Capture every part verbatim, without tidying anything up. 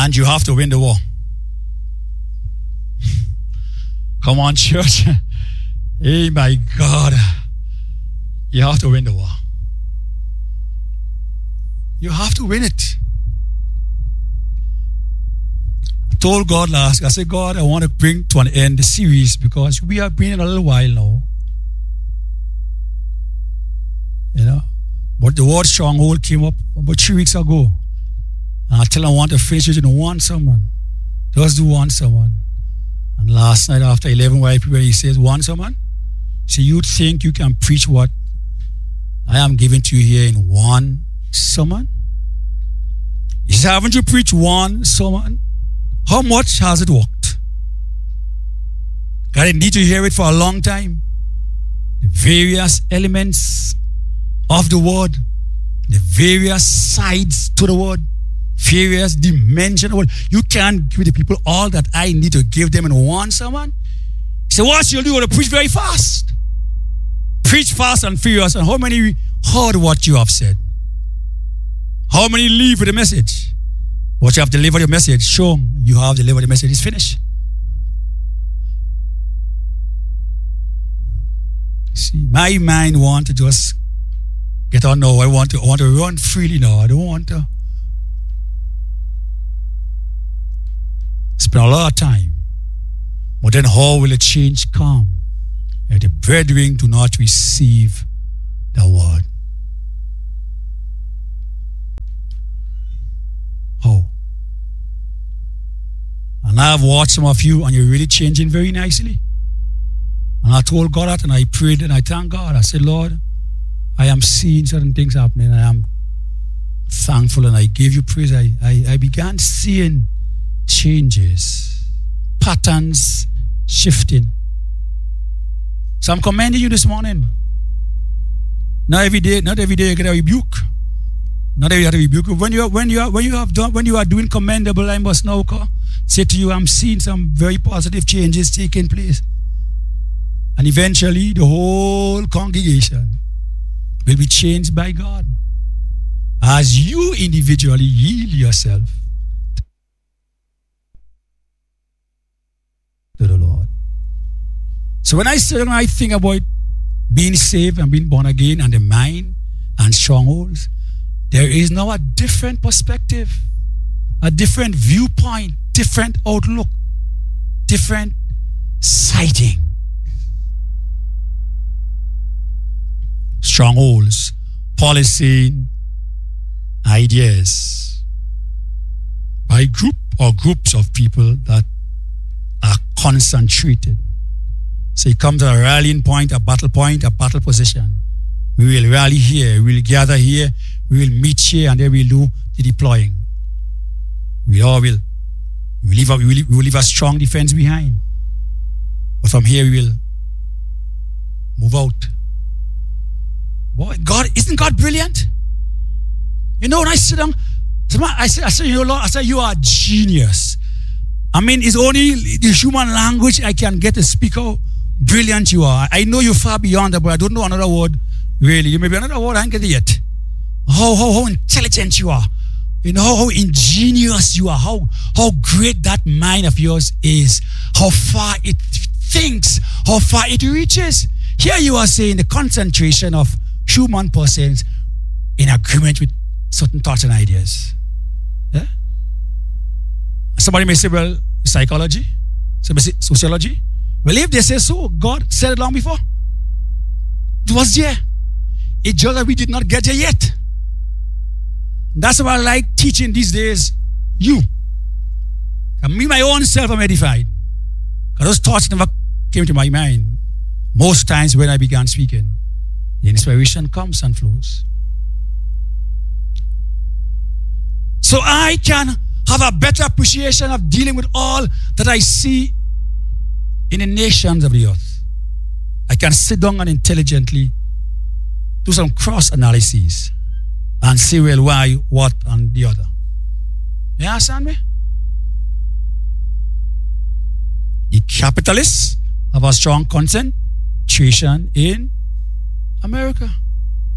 And you have to win the war. Come on, church. Hey, my God. You have to win the war. You have to win it. I told God last, I said, God, I want to bring to an end the series because we have been in a little while now. You know? But the word stronghold came up about three weeks ago. And I tell him I want to finish it in one sermon. Just do one sermon. And last night after eleven white people, he says, one sermon? So you think you can preach what I am giving to you here in one sermon? He said, haven't you preached one sermon? How much has it worked? God, I need to hear it for a long time. The various elements of the word, the various sides to the word, various dimensions of the word. You can't give the people all that I need to give them in one sermon. He said, what you'll do? You're going to preach very fast. Preach fast and furious. And how many heard what you have said? How many leave with the message? What you have delivered your message, show them you have delivered the message. It's finished. See, my mind want to just get on now. I want to I want to run freely now. I don't want to spend a lot of time. But then how will the change come if the brethren do not receive the word? How? And I've watched some of you and you're really changing very nicely. And I told God that and I prayed and I thank God. I said, Lord, I am seeing certain things happening. I am thankful and I give you praise. I, I, I began seeing changes, patterns shifting. So I'm commending you this morning. Not every day, not every day you get a rebuke. Not every day you get a rebuke. When you are, when you are, when you have done, when you are doing commendable, I must now say to you, I'm seeing some very positive changes taking place. And eventually the whole congregation will be changed by God as you individually yield yourself to the Lord. So when I sit and I think about being saved and being born again and the mind and strongholds, there is now a different perspective, a different viewpoint, different outlook, different sighting. Strongholds, policy, ideas by group or groups of people that are concentrated. So you come to a rallying point, a battle point, a battle position. We will rally here, we will gather here, we will meet here, and then we'll do the deploying. We all will. We will leave a, we will, we will leave a strong defense behind. But from here we will move out. Boy, God, isn't God brilliant? You know, when I sit down, I say, I say, you know, Lord, I say, you are a genius. I mean, it's only the human language I can get to speak how brilliant you are. I know you're far beyond that, but I don't know another word, really. You may be another word I ain't get it yet. How, how, how intelligent you are. You know, how ingenious you are. How, how great that mind of yours is. How far it thinks. How far it reaches. Here you are saying the concentration of human persons in agreement with certain thoughts and ideas. Yeah? Somebody may say, well, psychology, somebody say sociology. Well, if they say so, God said it long before. It was there. It's just that we did not get there yet. That's why I like teaching these days. You. And me, my own self, am edified. Because those thoughts never came to my mind. Most times when I began speaking, the inspiration comes and flows. So I can have a better appreciation of dealing with all that I see in the nations of the earth. I can sit down and intelligently do some cross analyses and say, well, why, what, and the other. You understand me? The capitalists have a strong concentration in America.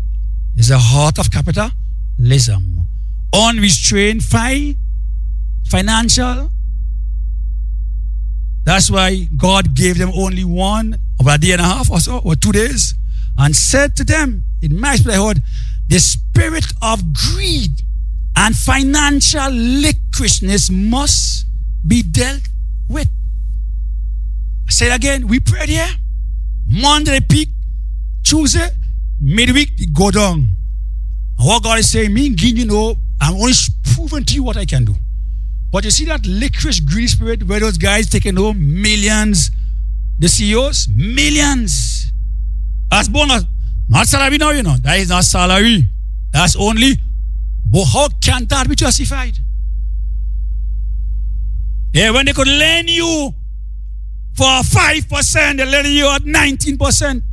It's the heart of capitalism. Unrestrained fi- financial. That's why God gave them only one, about a day and a half or so, or two days, and said to them, in my spirit I heard, the spirit of greed and financial licorousness must be dealt with. I say it again, we prayed here. Monday peak, Tuesday, midweek, it go down. And what God is saying, me, you know, I'm only proving to you what I can do. But you see that licorice greedy spirit where those guys taking home millions, the C E Os, millions. That's bonus. Not salary now, you know. That is not salary. That's only. But how can that be justified? Yeah, when they could lend you for five percent, they're lending you at nineteen percent.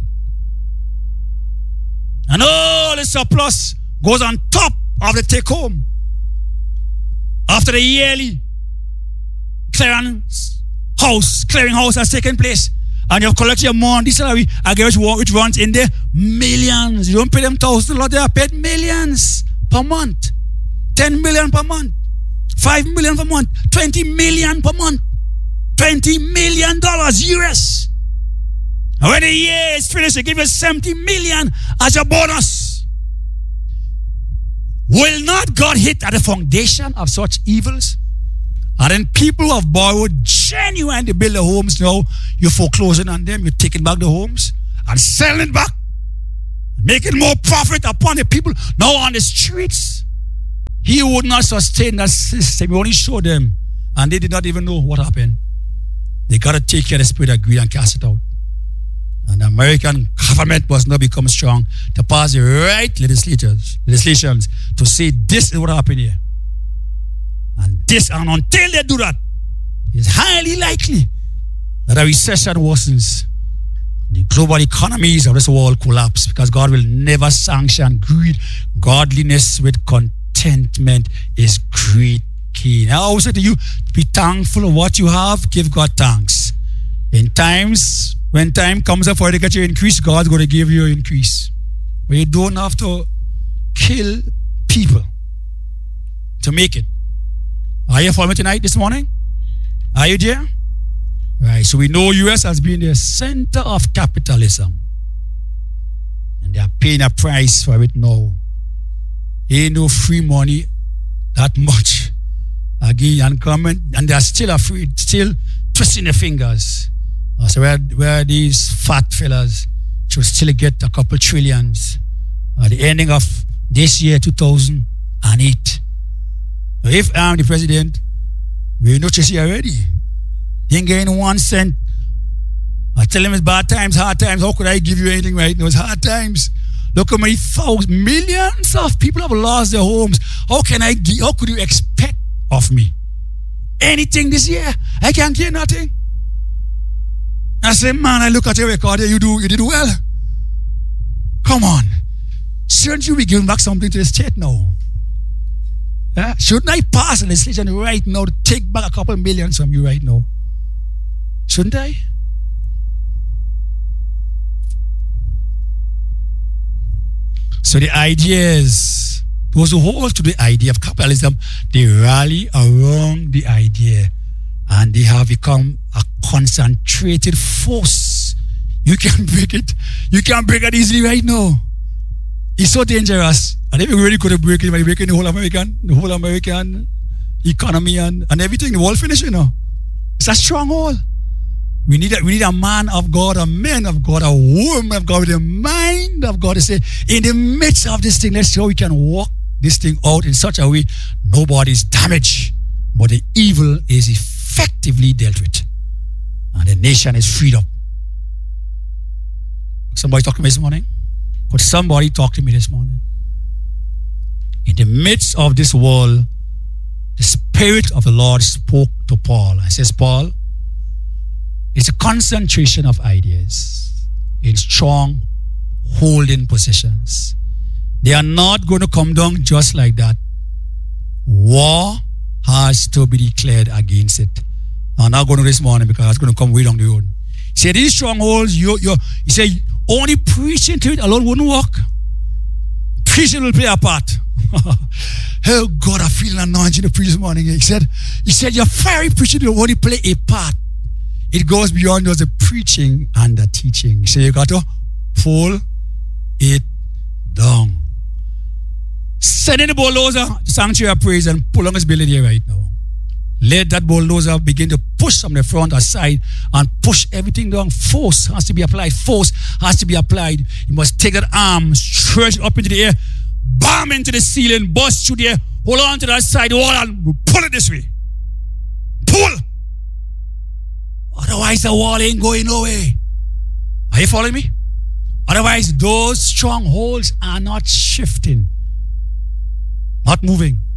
And all the surplus goes on top of the take home. After the yearly clearance house, clearing house has taken place, and you've collected your monthly salary, I guess which runs in there millions. You don't pay them thousand dollars, they are paid millions per month. Ten million per month, five million per month, twenty million per month, twenty million dollars U S. And when the year is finished, they give you seventy million as a bonus. Will not God hit at the foundation of such evils? And then people who have borrowed genuine to build their homes now, you're foreclosing on them, you're taking back the homes and selling it back, making more profit upon the people now on the streets. He would not sustain that system. He only showed them, and they did not even know what happened. They got to take care of the spirit of greed and cast it out. And the American government must now become strong to pass the right legislators, legislations to say this is what happened here. And this, and until they do that, it's highly likely that a recession worsens. The global economies of this world collapse because God will never sanction greed. Godliness with contentment is great key. Now I always say to you, be thankful of what you have, give God thanks. In times, when time comes up for you to get your increase, God's going to give you an increase. But you don't have to kill people to make it. Are you following me tonight, this morning? Are you there? Right, so we know U S has been the center of capitalism. And they are paying a price for it now. Ain't no free money that much. Again, and comment, and they are still afraid, still twisting their fingers. So where, where these fat fellas should still get a couple trillions at the ending of this year, two thousand eight. Now if I'm the president, we know Tracy already. He ain't getting one cent. I tell him it's bad times, hard times. How could I give you anything right now? It's hard times. Look how many thousands, millions of people have lost their homes. How can I give, how could you expect of me anything this year? I can't get nothing. I say, man, I look at your record, you do, you did well. Come on. Shouldn't you be giving back something to the state now? Yeah? Shouldn't I pass a legislation right now to take back a couple millions from you right now? Shouldn't I? So the ideas, those who hold to the idea of capitalism, they rally around the idea. And they have become a concentrated force. You can't break it. You can't break it easily right now. It's so dangerous. And if you really could break it, by breaking the whole American, the whole American economy and, and everything, the world finish, you know. It's a stronghold. We need a, we need a man of God, a man of God, a woman of God with the mind of God to say, in the midst of this thing, let's see how we can walk this thing out in such a way nobody's damaged, but the evil is effectively dealt with. And the nation is freed up. Somebody talk to me this morning? Could somebody talk to me this morning? In the midst of this world, the Spirit of the Lord spoke to Paul. I says, Paul, it's a concentration of ideas in strong holding positions. They are not going to come down just like that. War has to be declared against it. I'm not going to this morning because it's going to come way down the road. See, these strongholds, you, you, you say, only preaching to it alone wouldn't work. Preaching will play a part. Oh God, I feel an anointing to preach this morning. He said, he said, your fiery preaching will only play a part. It goes beyond just the preaching and the teaching. So you got to pull it down. Send in the bulldozer to Sanctuary of Praise and pull on this building here right now. Let that bulldozer begin to push from the front or side and push everything down. Force has to be applied. Force has to be applied. You must take that arm, stretch it up into the air, bam into the ceiling, bust through the air, hold on to that side wall and pull it this way. Pull! Otherwise the wall ain't going nowhere. Are you following me? Otherwise those strongholds are not shifting, not moving.